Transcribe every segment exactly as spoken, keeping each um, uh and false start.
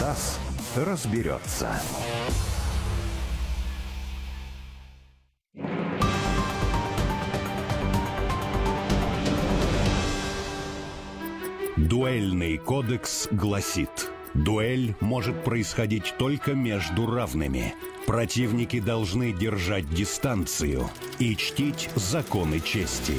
раз разберется. Дуэльный кодекс гласит: дуэль может происходить только между равными. Противники должны держать дистанцию и чтить законы чести.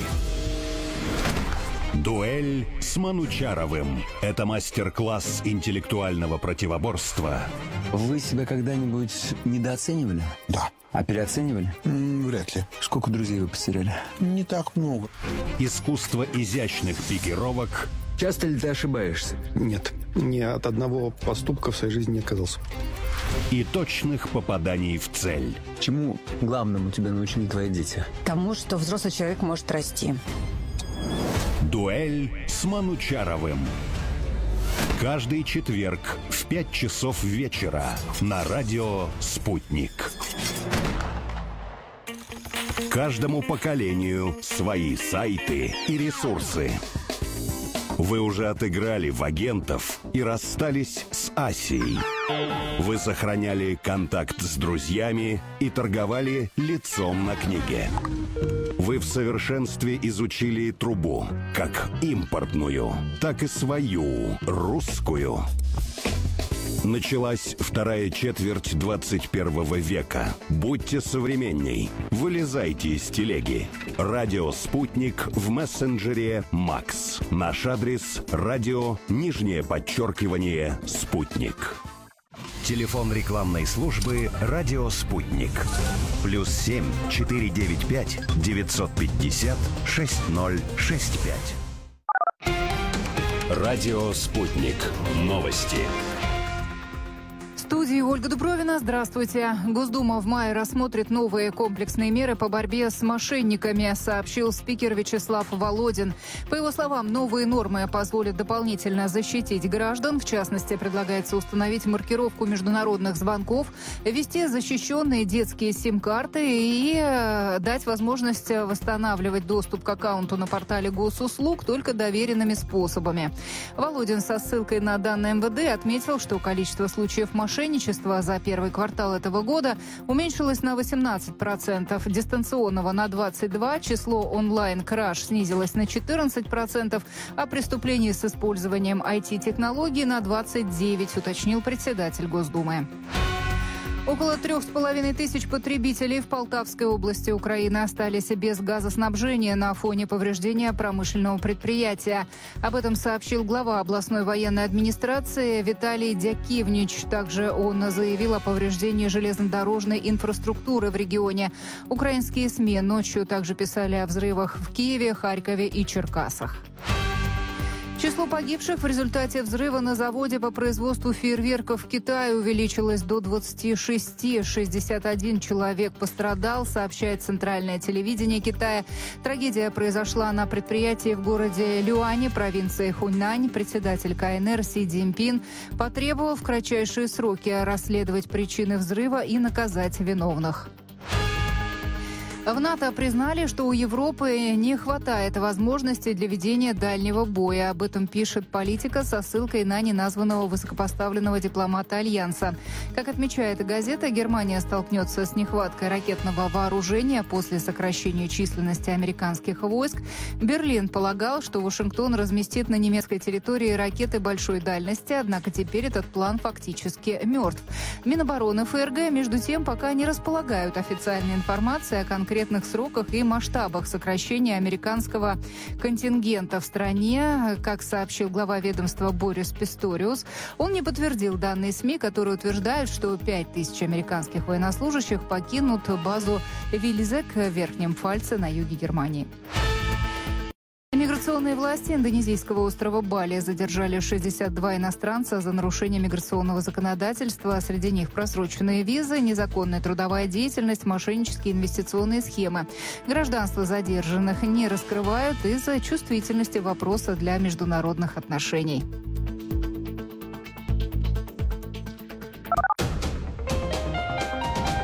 Дуэль с Манучаровым – это мастер-класс интеллектуального противоборства. Вы себя когда-нибудь недооценивали? Да. А переоценивали? М, вряд ли. Сколько друзей вы потеряли? Не так много. Искусство изящных пикировок. Часто ли ты ошибаешься? Нет, ни от одного поступка в своей жизни не отказался. И точных попаданий в цель. Чему главному тебя научили твои дети? Тому, что взрослый человек может расти. Дуэль с Манучаровым. Каждый четверг в пять часов вечера на радио «Спутник». Каждому поколению свои сайты и ресурсы. Вы уже отыграли в агентов и расстались с Асией. Вы сохраняли контакт с друзьями и торговали лицом на книге. Вы в совершенстве изучили трубу, как импортную, так и свою, русскую. Началась вторая четверть двадцать первого века. Будьте современней. Вылезайте из телеги. Радио «Спутник» в мессенджере «Макс». Наш адрес – радио, нижнее подчеркивание, «Спутник». Телефон рекламной службы «Радио Спутник». Плюс семь четыре девять пять девятьсот пятьдесят шесть ноль шесть пять. Радио «Спутник». Новости. В студии Ольга Дубровина. Здравствуйте. Госдума в мае рассмотрит новые комплексные меры по борьбе с мошенниками, сообщил спикер Вячеслав Володин. По его словам, новые нормы позволят дополнительно защитить граждан. В частности, предлагается установить маркировку международных звонков, ввести защищенные детские сим-карты и дать возможность восстанавливать доступ к аккаунту на портале госуслуг только доверенными способами. Володин со ссылкой на данные эм вэ дэ отметил, что количество случаев мошенничества за первый квартал этого года уменьшилось на восемнадцать процентов, дистанционного на двадцать два процента, число онлайн-краж снизилось на четырнадцать процентов, а преступлений с использованием ай ти-технологий на двадцать девять процентов, уточнил председатель Госдумы. Около трех с половиной тысяч потребителей в Полтавской области Украины остались без газоснабжения на фоне повреждения промышленного предприятия. Об этом сообщил глава областной военной администрации Виталий Дякивнич. Также он заявил о повреждении железнодорожной инфраструктуры в регионе. Украинские СМИ ночью также писали о взрывах в Киеве, Харькове и Черкасах. Число погибших в результате взрыва на заводе по производству фейерверков в Китае увеличилось до двадцати шести. шестьдесят один человек пострадал, сообщает центральное телевидение Китая. Трагедия произошла на предприятии в городе Люане, провинции Хунань. Председатель ка эн эр Си Цзиньпин потребовал в кратчайшие сроки расследовать причины взрыва и наказать виновных. В НАТО признали, что у Европы не хватает возможностей для ведения дальнего боя. Об этом пишет «Политика» со ссылкой на неназванного высокопоставленного дипломата Альянса. Как отмечает газета, Германия столкнется с нехваткой ракетного вооружения после сокращения численности американских войск. Берлин полагал, что Вашингтон разместит на немецкой территории ракеты большой дальности, однако теперь этот план фактически мертв. Минобороны эф эр гэ, между тем, пока не располагают официальной информацией о конкретных сроках и масштабах сокращения американского контингента в стране. Как сообщил глава ведомства Борис Писториус, он не подтвердил данные СМИ, которые утверждают, что пять тысяч американских военнослужащих покинут базу Вильзек в Верхнем Пфальце на юге Германии. Миграционные власти индонезийского острова Бали задержали шестьдесят два иностранца за нарушение миграционного законодательства. Среди них просроченные визы, незаконная трудовая деятельность, мошеннические инвестиционные схемы. Гражданство задержанных не раскрывают из-за чувствительности вопроса для международных отношений.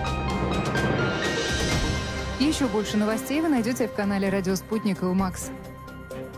Еще больше новостей вы найдете в канале «Радио Спутник» и у Макс.